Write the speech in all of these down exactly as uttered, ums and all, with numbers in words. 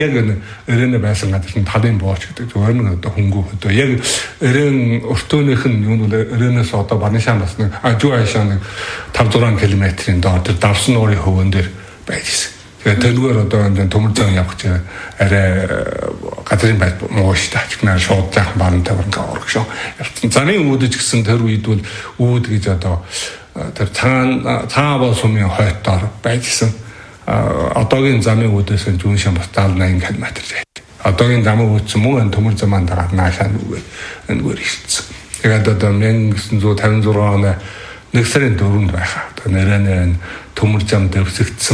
Яг өрөөний байсан газар нь талын бооч гэдэг зүгээр нэг одоо хөнгөө одоо яг өрөөний өртөөнийх нь юу нь өрөөнөөс одоо Банишаа бас нэг Ажуу Айшаа нэг five six километрийн доор тэр давсан уурын хөвөн дээр байж гисэн. Тэгээд тэргээр одоо энэ төмөр зам явах чи арай газрын байд муу штэ ачгнаа шууд заахан баан тавран оргшоо. Зарын үүдэж гисэн тэр үед бол үүд гэж одоо тэр цаана цаавал сумын хойтоор байж гисэн. Одоогийн замын үүдээс нь зүүн шам бас seventy километр зайд. Одоогийн замын үүдс мөн энэ төмөр замаан дагаад наашаа нүгээр энэгээр ирсэн. Тэгээд одоо nineteen fifty-six оны нэг сарын дөрөвд байхаа. Одоо нэрээ төмөр зам дэвсэгдсэн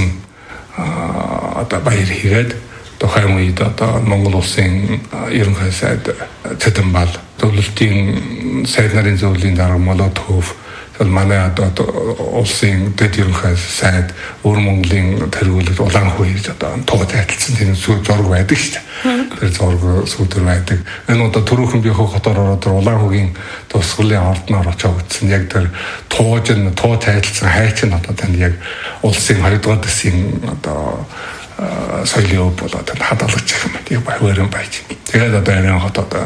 одоо баяр хийгээд тухайн үед одоо Монгол улсын ерөнхий сайд Цэдэнбал зөвлөлтийн сайд нарын зөвлөлийн дарга Молотов манай одоо улсын дэд ерөнхий сайд өвөр Монголын тэргүүлэгт Улаанхуй гэж одоо тоо зайлцсан тийм зураг байдаг шүү дээ. Тэр зураг сүүдэр байдаг. Энэ одоо түрүүхэн би хотоор ороод Улаанхуйгийн тусгарын ордноор очиж үзсэн. Яг тэр тууж нь тоо зайлцсан хайч нь одоо тань яг улсын хоёрдугаар дэсийн одоо соёлын өв болоод хадгалж байгаа юм. Яг баярын байж. Тэгээд одоо энэ хот одоо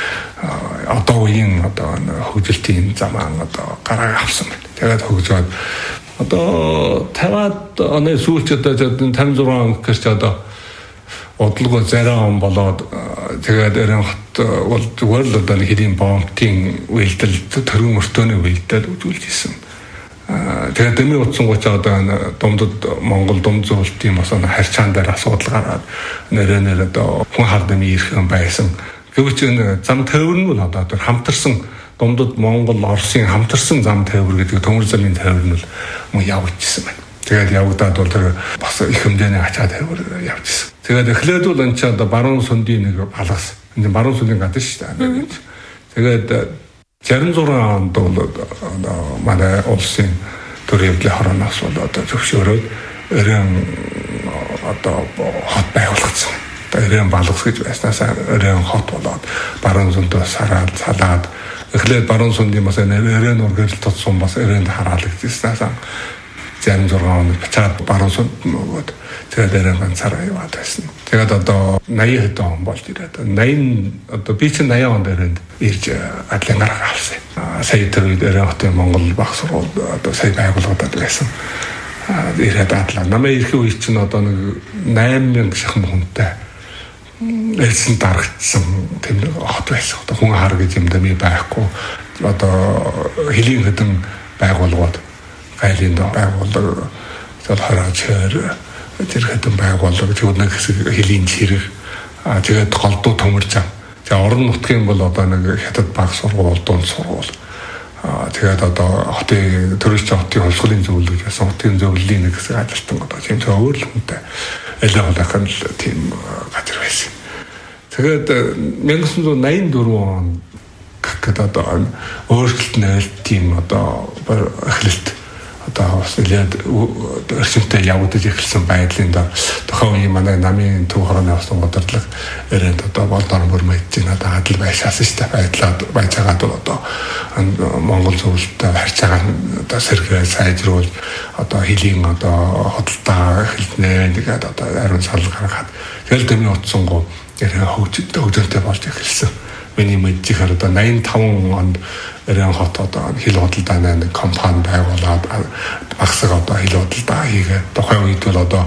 одоо үеийн одоо хөгжилтийн замаан одоо гараа авсан байна. Тэгээд хөгжөөд одоо таваад оны сүүлч одоо fifty-six он гэрч одоо бодлого зарим он болоод тэгээд энэ хот бол зүгээр л одоо хэдийн бомбтын үйлдэл төргөн өртөөний үйлдэл үзүүлж исэн. Тэгээд дэмий утсан гоч одоо Думдад Монгол дунд зөвлөлтийн бас харьцаан дээр асуудал гараад нэрээ нэр одоо хүн хардны ирхэн байсан. Гэвч энэ зам тээвэр нь бол одоо тэр хамтарсан Думдад Монгол Оросын хамтарсан зам тээвэр гэдэг төмөр замын тээвэр нь бол мөн явагдчихсан байна. Тэгээд явагдаад бол тэр бас их хэмжээний ачаа тээвэр явчихсан. Тэгээд эхлээд бол энэ ч одоо баруун сүндийн нэг балгас. Энэ баруун сүндийн гадна шүү дээ. Тэгээд sixty-six онд бол манай улсын төрийн явдлын хорооноос бол одоо зөвшөөрөөд өрийн одоо хот байгуулагдсан. Өрийн балгас гэж байснаас өрийн хот болоод баруун сүндөө сараад салаад эхлээд баруун сүндийн бас өрийн ургэрэл тутсан бас өрөөнд хараалагдчихснаас sixty-six онд бачаад баруун сүнд нөгөөд тэгээд өрийн ганцаараа яваад байсан. Тэгээд одоо ninety хэд он болж ирээд ninety одоо би чинь ninety онд өрөөнд ирж адлын гараа авсан. Сая тэр үед өрийн хотын Монгол баг сургууль одоо сая байгуулагдаад байсан. Ирээд адлаа. Намайг ирэхэд үе чинь одоо нэг eight thousand шахам хүнтэй элсэн дарагдсан тийм нэг хот байсан. Одоо хүн хар гэж юм дэмий байхгүй. Одоо хэлийн хэдэн байгууллагууд гайлын доо байгууллага зөв хараачаар тэр хэдэн байгууллага зөв нэг хэсэг хэлийн зэрэг аа тэгээд голдуу төмөр зам. Тэгээ орон нутгийн бол одоо нэг хятад баг сургууль, дунд сургууль. Аа тэгээд одоо хотын төрөж хотын хувьсгалын зөвлөлт гэсэн хотын зөвлөлийн нэг хэсэг ажилтан одоо тийм өөр л хүнтэй элэг холохон л тийм газар байсан. Тэгээд nineteen ninety-four он гэдэг одоо өөрчлөлт нээлтийн одоо эхлэлт одоо бас нэлээд өршөнтэй явагдаж эхэлсэн байдлын дор тухайн үеийн манай намын төв хорооны авсан бодлого өрөөнд одоо болдоор мөрмөж байна одоо адил байшаас шүү дээ байдлаа байж байгаад бол одоо Монгол зөвлөлтөд харьж байгаа одоо сэргээ сайжруулж одоо хэлийн одоо хөдөлтаа эхэлнэ тэгээд одоо ариун сал гаргахад тэгэл дэмий утсан гоо хөгжөлтэй хөгжөлтэй болж эхэлсэн. Миний мэдчихээр одоо ninety-five онд өрийн хот одоо хил хөдөлтааны нэг компани байгуулад багсаг одоо хил хөдөлтаа хийгээд тухайн үед бол одоо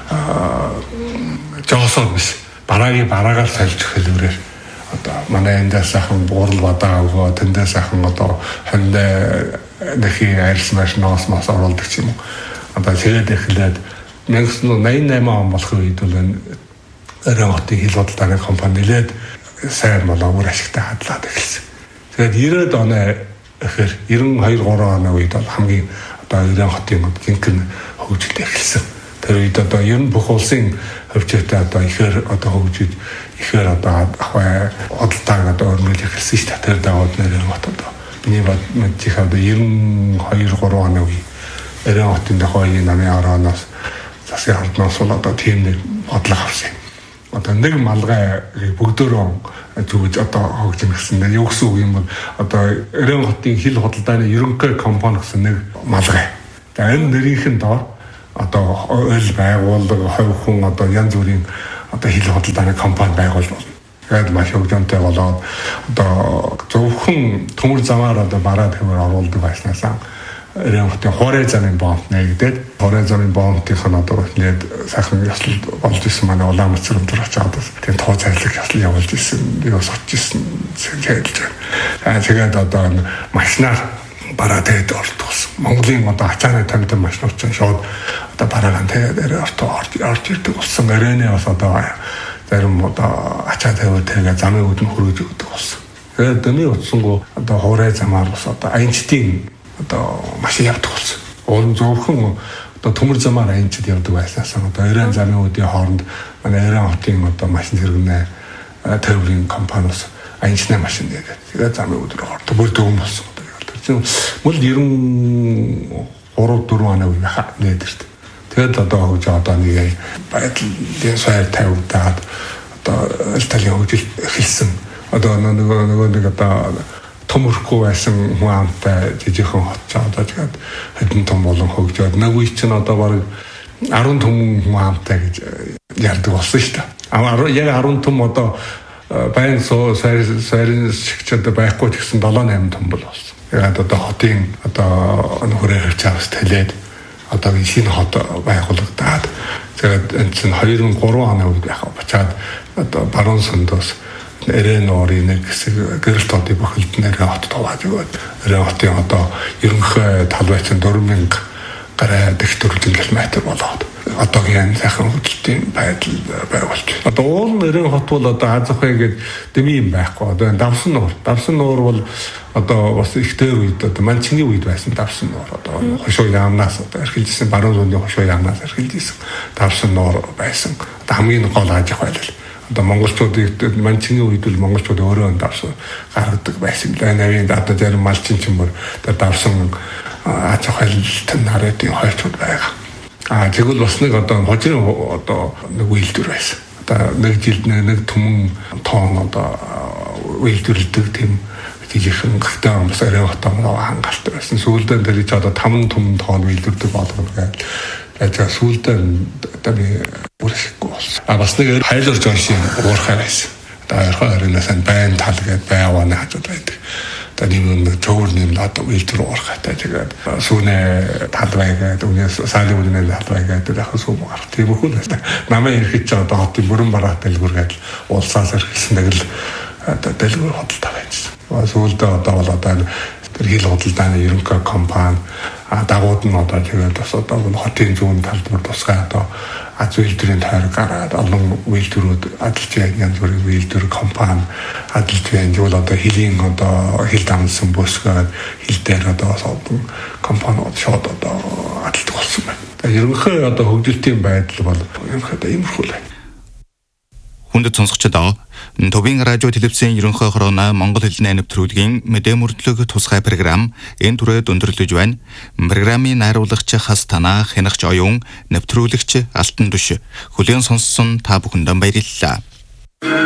жоосон биш бараагийн бараагаар сольж хэлвэрээр одоо манай эндээс ахын буурал бадаа өгөө тэндээс ахын одоо хондоо нэхий арьс маш ноос мас оруулдаг юм. Одоо тэгээд эхлээд nineteen ninety-eight он болох үед бол энэ өрийн хотын хил хөдөлтааны компани нэлээд сайн боловор ашигтай хадлаад эхэлсэн. Тэгээд ninety оны эхээр ninety-two three оны үед бол хамгийн одоо өрийн хотын гинхэн хөгжилт эхэлсэн. Тэр үед одоо ер нь бүх улсын хөвчтэй одоо ихээр одоо хөгжиж ихээр одоо ахвай хөдөлтааг одоо өрнөл эхэлсэн шүү дээ. Тэр даваад нэрэн хот одоо миний бод мэдчих одоо ninety-two three оны үед өрийн хотын дохойн намын орооноос засгийн хамтнаас бол одоо тийм нэг бодлого авсан. Одоо нэг малгай бүгдөө зүгж одоо хөгжим гэсэн. Юу гэсэн үг юм бол одоо өрийн хотын хил хөдөлтааны ерөнхий компани гэсэн нэг малгай. Тэгээд энэ нэрийнхэн доор одоо ойл байгууллага, хувь хүн одоо янз бүрийн одоо хил худалдааны компани байгуул болно. Тэгээд маш хөгжөнтэй болоод одоо зөвхөн төмөр замаар одоо бараа төвөр оруулдаг байснасаа Эрийн хотын Хуурай замын бомб нэгдээд Хуурай замын бомбын одоо нэт сайхан яслал болж исэн манай улаан мөцөр өндөр очоод тийм тоо зарлаг яслал явуулж исэн би бас очиж исэн хэлж байна. Тэгээд одоо машинаар бараа тэгээд ортсон. Монголын одоо ачааны тамтай машинууд ч шууд одоо бараагаан тэгээд орто орж ирдэг болсон. Эрээний бас одоо зарим одоо ачаа тавиад тэгээд замын үүдэн хөргөж өгдөг болсон. Тэгээд дэмий утсангүй одоо Хуурай замаар бас одоо аянчдын одоо машин явдаг болсон. Уул зөвхөн одоо төмөр замаар аянчд явдаг байснаас одоо Эрийн замын үүдийн хооронд манай Эрийн хотын одоо машин зэрэгнээ төвийн компаниус аянчны машин тэгээд тэгээд замын үүд рүү ордог бүр дөм болсон. Мөл ерөн гурав дөрвөн оноо яхаа нээдэрт. Тэгээд одоо хөөж одоо нэг байдлын сайр тавьдаад одоо Италийн хөгжил эхэлсэн. Одоо нөгөө нөгөө нэг одоо томорхгүй байсан хүн амтай жижигхэн хот ч одоо тэгээд хэдэн том болон хөгжөөд нэг үе чинь одоо бараг арван том хүн амтай гэж ярьдаг болсон шүү дээ. Аа яг арван том одоо баян соо сайрын шигч одоо байхгүй ч гэсэн долоо найман том бол болсон. Тэгээд одоо хотын одоо нөхөрөө хавчаас тэлээд одоо энэ шинэ хот байгуулагдаад тэгээд энэ чинь хоёр мың гурван оны үед яхаа бачаад одоо баруун сондоос Эрийн нуурын нэг хэсэг гэрэл тоодын бүхэлд нэрээ хот товааж өгөөд Эрийн хотын одоо ерөнхий талбайчин дөрвөн мянга гараа дэх дөрвөн километр болоод одоогийн сайхан хөдөлтийн байдал байгуулж. Одоо уул Эрийн хот бол одоо азах байгээд дэми юм байхгүй. Одоо давсан нуур. Давсан нуур бол одоо бас их дээр үед одоо манчингийн үед байсан давсан нуур. Одоо хошоо яамнаас одоо эрхэлжсэн баруун зүүнний хошоо яамнаас эрхэлжсэн давсан нуур байсан. Одоо хамгийн гол ажих байлаа. Одоо монголчуудыг манчингийн үед бол монголчууд өөрөө давсан гаргадаг байсан. Нарийн одоо зарим малчин ч юм уу давсан ажих байлтан нарийн хойчууд байгаа. А тэгвэл бас нэг одоо хожим одоо нэг үйлдвэр байсан. Одоо нэг жилд нэг түмэн тоон одоо үйлдвэрлэдэг тийм жижигхэн гахтаа бас Эрийн хотоо хангалт байсан. Сүүлдээ тэр ч одоо таван түмэн тоон үйлдвэрдэг болгоно гэдэг. Тэгээд сүүлдээ одоо би бүрсэхгүй болсон. А бас нэг хайлуур жоншийн уурхай байсан. Одоо ойрхон орноос нь байн тал гэдэг байвааны хажууд байдаг. Тэгээд нэг төвөр нэм одоо үйлдвэр уурхайтай тэгээд сүүнэ талбай гэдэг үнээс сайлын үнээр талбай гэдэг яг сүү гарах тийм үгүй л намайг ирэхэд ч одоо хотын бүрэн бараа дэлгүр гэдэг улсаас ирсэн нэг л одоо дэлгүр хөдөлთა байсан. Сүүлдээ одоо бол одоо тэр хил хөдөлдааны ерөнхий компани дагууд нь одоо тэгээд бас одоо хотын зүүн талбар тусгай одоо аз үйлдвэрийн тойрог гараад олон үйлдвэрүүд адилж байгаа янз бүрийн үйлдвэр компани адилж байна. Жол одоо хилийн одоо хил дамжсан бүсгээд хил дээр одоо содон компаниуд шууд одоо адилдаг болсон байна. Ерөнхий одоо хөгжилтийн байдал бол ерөнхийдөө иймэрхүү л байна. Хүндэт сонсогчдоо Төвийн радио телевизийн ерөнхий хорооно Монгол хэлний нэвтрүүлгийн мэдээ мөрдлөг тусгай програм энэ түрээд өндөрлөж байна. Программын найруулагч Хас Танах, хянагч Оюун, нэвтрүүлэгч Алтан Түш. Хүлээн сонссон та бүхэндээ баярлалаа.